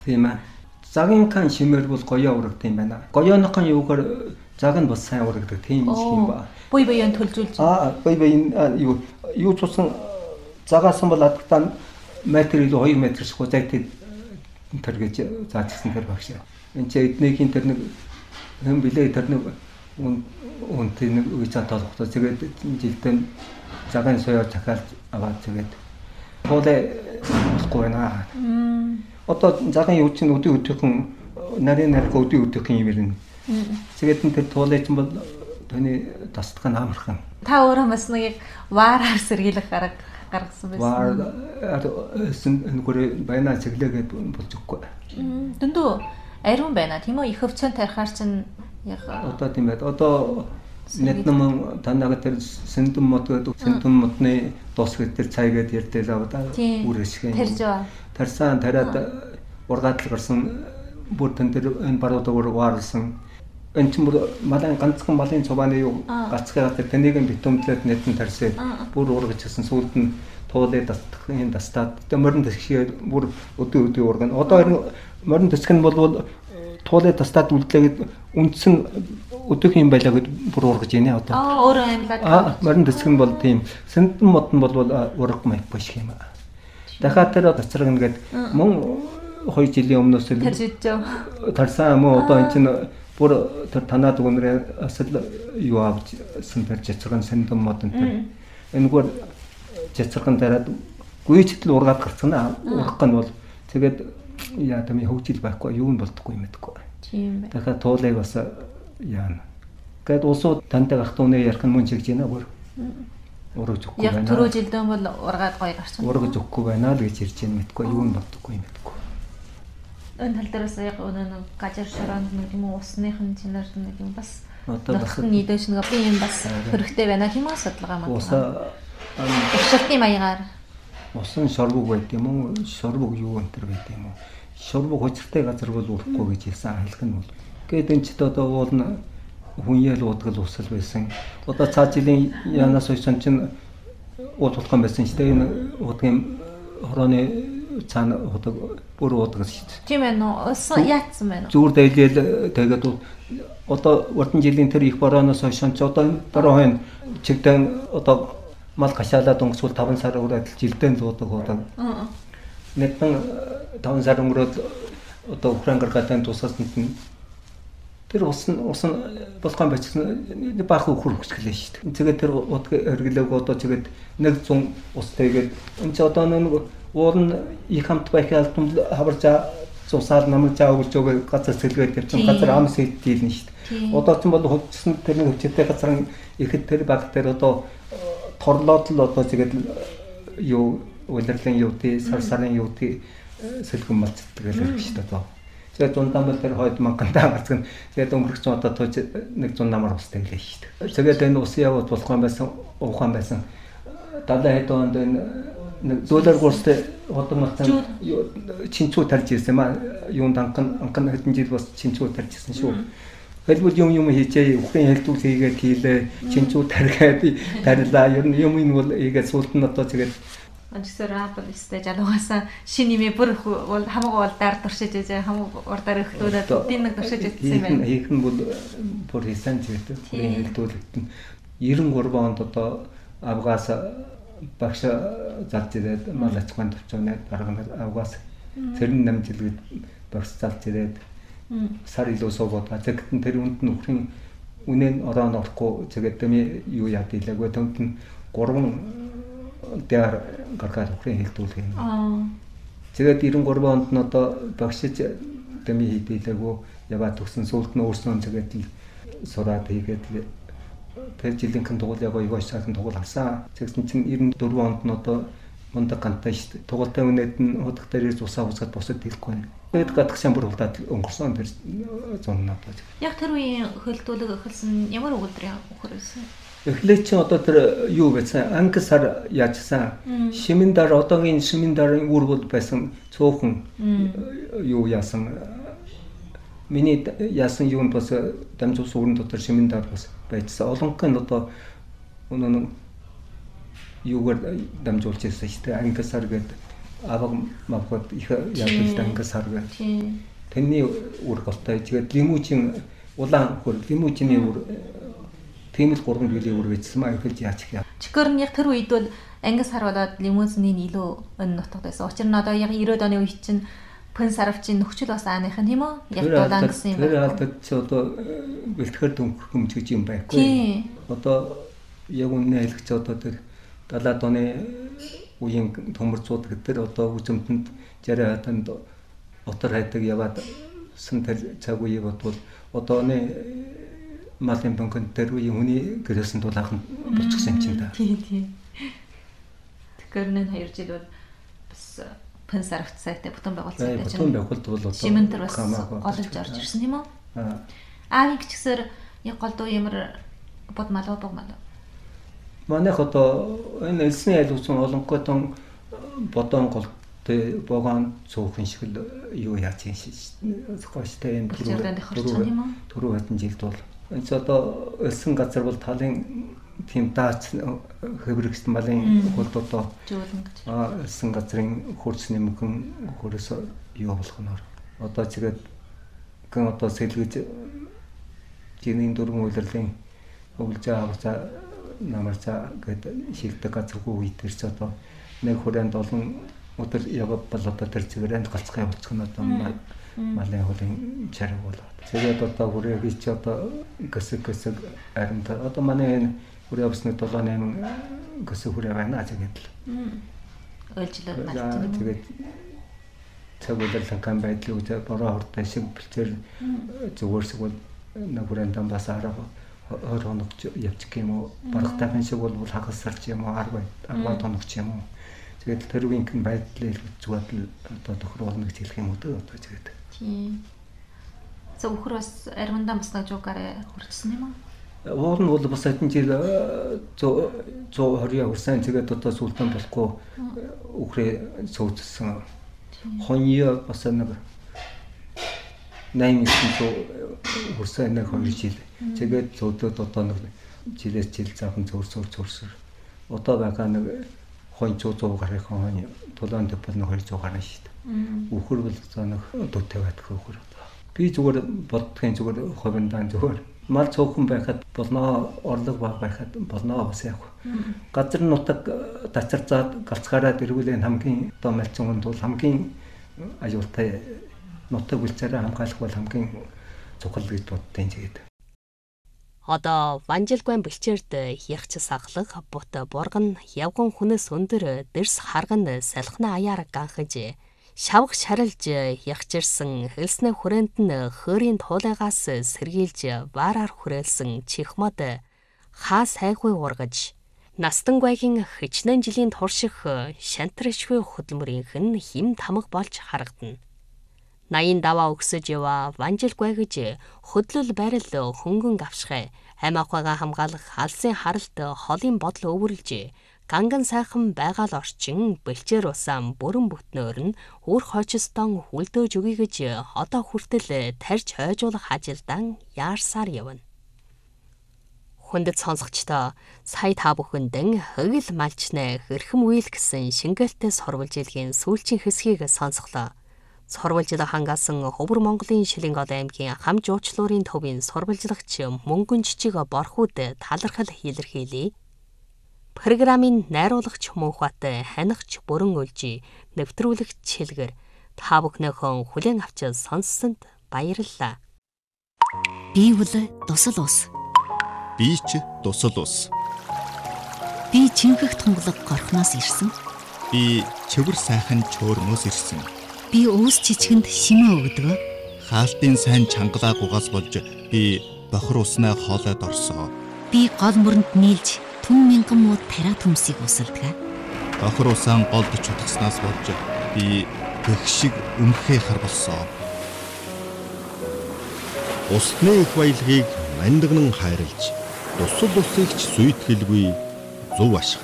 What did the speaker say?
Тийм ээ. Загынхан шимээр бол гоёо урагд юм байна. Гоёоныхон юугаар заг нь бас сайн урагдаг тийм юм ба. Буй буян төлжүүлж. Буй буян юу цусан загаасан бол адтан метр илүү 2 метр шиг зайтай тэр гэж заажсан тэр багш. Энд чи эднийхин тэр нэг хэм билээ тэр нэг үнтэй нэг үеийн толготой тэгээд жилдээ загын соёо захиалж аваад тэгээд туулаа болохгүй байна. Одоо загын юу чинь өдөө өдөөхэн нарийн өдөө өдөөхэн юм ирнэ. Тэгээд тэр туулаа чинь бол таны тасдах нь амархан. Та өөрөө бас нэг ваараар сэргийлэх арга гаргасан байсан. Ваар нүгээр байна чиглэгээд болж өгөхгүй. Дүндүү ариун байна тийм үү? Их өвчөн тарихаар чинь яг одоо тийм байд. Одоо net нам танага тэр сэндэн мод гэдэг сэндэн модны дус гэдэг цайгээд ярьдээ л аваад үргэшгэн. Тарсан тариад ургаатал гарсан бүр тэн дээр энэ баруугаар ваарсан. Энэ ч бүр малын ганцхан малын цувааны юу гацгаа тэнийг битумдлээд нэтэн тарсээ бүр ургажсэн сүүлд нь туулаад тасдах юм тастаад тэ морин төсгөө бүр өдөө ургана. Одоо морин төсгөн бол туулаад тастаад үлдлээгээд үндсэн өдөх юм байлаа гэд бүр ургаж ийнэ одоо. Өөрөө амьлаад. Морин төсгөн бол тийм сэндэн мод нь бол ургах маяг биш юм аа. Дахиад тэр тацрагна гэд мөн 2 жилийн өмнөөс л тарсан мөн одоо энэ чинь бүр тэр танаад өгнөрөө асал юу авч сэнтэр жацраган сэндэн мод энэ. Энэгээр жацраган дараад гүйцэтгэл ургаад гарцгана ургах нь бол тэгээд яа тами хөгжил байхгүй юу нь болдохгүй юм гэдэггүй. Тийм бай. Дахиад туулайг бас яана. Гэт улсууд тантай гахт үнэ ярих нь мөн чигж байна бүр. Ургаж өгөхгүй байна. Яг түрүү жилдээ бол ургаад гоё гарсан. Ургаж өгөхгүй байна л гэж ярьж байна мэдгүй юу нь болдохгүй юм гэдэггүй. Энэ тал дээрээс яг өнөө нэг гажир шоронд нэг юм усныхын чинээр нэг юм бас одоо бас нийдэж нэг би юм бас хэрэгтэй байна тийм үү судалгаа маань. Шалтны маягаар усан шорвог байт юм уу? Шорвог юу энэ төр байт юм уу? Шорвог хоцортой газар бол урахгүй гэж хэлсэн хэлэх нь бол. Гэт энэ ч одоо уулна хүньял уудгал усал байсан. Одоо цаа жилийн янаас хойш чинь уул тулхан байсан шүү дээ. Энэ уудгийн хорооны цаана удаг бүр уудгал шүү дээ. Тийм ээ нөө яатсан байна. Зүр дэйлэл тэгээд одоо урдан жилийн тэр их борооноос хойш ч одоо дараа хойно чигдэн одоо мал гашаалаад өнгөсвөл 5 сар өрөөд жилдээ зуудаг удаг. Нэгэн 5 сар өнгөрөөд одоо Украин гаргатай тусаасанд нь тэр усан болгоом бачсан баах хөр хөсгөлээ шүү дээ. Тэгээд тэр утга өргөлөг одоо тэгээд 100 устайгээд энэ ч одоо нэг уул нь их хамт байх алтан хаварж цусаар намж өгж өгөө газар сэлгээд явсан газар ам сэлдэлнэ шүү дээ. Одоо ч бол хөвчсөн тэр хөвчтэй газар ихэд тэр баг дээр одоо торлоод л одоо тэгээд юу улирлын юу тий сарын юу тий сэлгэн малцдаг л байх шүү дээ одоо. Тэгээд зундан бол тэр хойд мангантаа гарцгана. Тэгээд өнгөрөх чинь одоо тууж 100 намар устай гэлээ шүү дээ. Тэгээд энэ ус яваад болохгүй байсан, ухаан байсан. 70 онд энэ нэг доллар гурстай ходог мацсан чинчүү тарж ирсэн маа юунд анхан хэдэн жил бас чинчүү тарж ирсэн шүү. Хэлбэл юм хийжээ, Украин хэлтүүл хийгээд хийлээ, чинчүү таргаад тарилаа. Ер нь юм бол ийгээд суулт нь одоо тэгээд Анчсаар апл сте жалугаса шинэ нэмээ бүр бол хамаагүй улдаар туршиж байгаа хамаагүй урдаар өгтөөд тийм нэг туршиж ирсэн юм байна. Хийх нь бол бүр хийсэн ч гэдэг. Украин хэлтүүлэгт нь 93 онд одоо авгаас багш залж ирээд мал аж ахуйн төвчөнөд дарга авгаас цэрэн намжилгэд багш залж ирээд сар илүү суугаад тэгэхдээ тэр үнд нь Украин үнэн орон орохгүй тэгээд тэми юу яад илээгүй төвд нь 3 дээр гаргаад Украин хэлтүүлэх юм. Тэгээд 93 онд нь одоо багшиж тэми хийдэлээгүй яваад төгсөн сүүлд нь өөрснөө тэгээд л сураад хийгээд тэр жилийнхэн тугуулыг гоё сайхан тугуул авсан. Тэгсэн чинь 94 онд нь одоо мундаг гантай шүү дээ. Тугуултай үнэд нь худах дээрээс усаа усгаад босод хэлэхгүй. Тэгээд гадагшаа бүр хулаад өнгөрсөн тэр зун надад. Яг тэр үеийн хөлтүүлэг эхэлсэн ямар өгүүлбэр өгөхөрсөн? Эхлээд чинь одоо тэр юу байсан? Анги сар яажсан. Шимэн дар одоогийн шимэн дарын үр бол байсан цөөхөн юу яасан. Миний яасан юунд бас дамжуул суурин дотор шимэн дар бас байжсан. Олонхын одоо өнөө юугаар дамжуулж ирсэн шүү дээ. Анги сар гэдэг аваг мавхад их ядаж танга сарга. Тэнний үр голтой. Тэгээд лимужин улаан хөр лимужины үр тиймэл 3 жилийн үр бичсэн маа ихэлж яач их. Чикэр нь яг тэр үед бол ангис сар болоод лимузины илүү өн нутгад байсан. Учир нь одоо яг 90-ад оны үед чинь пэн сарвчийн нөхцөл бас ааных нь тийм үү? Яг дулаан гэсэн юм байна. Тэр алдад ч одоо бэлтгэр дөнгөх юм гэж юм байхгүй. Одоо яг үнэ хэлэх ч одоо тэр 70-ад оны үеийн төмөрцүүд гэдэг одоо үзэмтэнд 60-аад онд отор хайдаг яваад сэн тэр цаг үе бодвол одооны малын банкн тэр үеийн хүний гэрээсэн дулаахан болчихсон юм чинь да. Тийм. Тэгэхээр нэг 2 жил бол бас пэн сарвт сайтай бүтэн байгуулцаатай чинь. Бүтэн байгуулт бол одоо Шимэнтэр бас голж орж ирсэн тийм үү? Аавыг ч гэсэр яг голдуу ямар бод малуу бог малуу. Манайх одоо энэ элсний айлгуусан олонгойтон бодон голтой богоон цуухан шиг л юу яаж юм шиг зохиостой энэ түрүү хатан жилд бол энэ одоо элсэн газар бол талын тийм даац хэврэгс малын хөлд одоо элсэн газрын хурцны мөнгөн хөрөөс юу болох нь одоо тэгээд гэн одоо сэлгэж жинийн дөрвөн үйлрлийн өвлжээ авцаа намарцаа гэдэг шилдэг газаргүй үед ирч одоо нэг хүрээнд олон өдөр яваад бол одоо тэр чигээрээ галцхай болчих нь одоо малын хөлийн чарга болоод тэгээд одоо хүрээ чи одоо гэсэг аримт одоо манай энэ хүрээ авсны 7-8 гэсэг хүрээ байна тэгээд л ойлжлоод байна тэгээд цаг үеэр кам байдлыг бороо хортой шиг бэлчээр зүгээрсэг бол нэг хүрээнд бас арга хоногч явчих юм уу барахтайхан шиг бол хагасарч юм уу 10 хоногч юм уу тэгээд тэр үеийн байдлыг зүгээр л одоо тохируулна гэж хэлэх юм уу одоо тэгээд тийм зөвхөр бас армандаа бас нэг жуугаараа хүрсэн юм уу уул нь бол бас хэдэн жил 120 хүрсэн тэгээд одоо сүлтэн болохгүй үхрээ сууцсан хоньё бас нэг 8 хүрсэн нэг 2 жил тэгээд зөөдөд одоо нэг жилээс жил заахан зөөрсөр одоо байгаа нэг хонь 100 гарах хонь тулаан дэпл нэг 200 гарна шүү дээ. Үхэр бол заа нэг дөттэй байдаг үхэр. Би зүгээр боддгийн зүгээр ховиндаа зүгээр мал цөөхөн байхад болно орлого баг байхад болно бас яг. Газар нутаг тацарцаад галцгаараа дэргүүлэн хамгийн одоо малцсан хүнд бол хамгийн аюултай нутаг үлцээрээ хамгаалах бол хамгийн цогцол гэж боддیں۔ Тэгээд одоо Ванжилгуан бэлчээрд хягч саглах бут боргон явган хүнээс өндөр дэрс харган салхина аяар ганхаж шавх шарилж хягчирсан хэлснэ хүрээнд нь хөөрийн туулайгаас сэргийлж ваараар хүрээлсэн чихмод хаа сайгүй ургаж Настангайгийн хичнээн жилийн турших шантрашгүй хөдөлмөрийнх нь хим тамга болж харагдана. 80 даваа өгсөж яваа Ванжилгуай гэж хөдлөл байрал хөнгөн гавшихай аймагхайгаа хамгаалах алсын харалт холын бодол өвөрлж ганган сайхан байгаал орчин бэлчээр усан бүрэн бүтнөөр нь үр хойчстон хүлдөөж өгье гэж одоо хүртэл тарж хойжуулах ажилдан яарсаар явна. Хүндэт сонсогчдоо сая та бүхэндэн хөгөл малчнаа хэрхэм үйл гэсэн шингээлтэй сурвалжилгийн сүүлчийн хэсгийг сонсголоо. Сурвалжлага хангасан Хөвөр Монголын Шилэнгол аймгийн хам жуучлуурын төвийн сурвалжлагч мөнгөн жижиг борхууд талархал илэрхийлье. Программын найруулагч Мөнхбат ханигч бүрэн үлжи нэвтрүүлэгч Шилгэр та бүхнийхөө хүлээн авч сонссонд баярлалаа. Би бол тусал ус. Би ч тусал ус. Би чингэх тунгалаг горхноос ирсэн. Би чивэр сайхан чөөрмөөс ирсэн. Би өөс чичгэнд шимээ өгдөг. Хаалтын сайн чангалаа гугаас болж би бохор уснаа хоолойд орсоо. Би гол мөрөнд нийлж түн мянган мууд тараа төмсийг усалдаг. Бохор усаан голд чутгаснаас болж би гэх шиг өмхөхөр болсоо. Усны их баялагийг мандагнан хайрлж, тусал усыг ч зүйтгэлгүй зөв ашиг.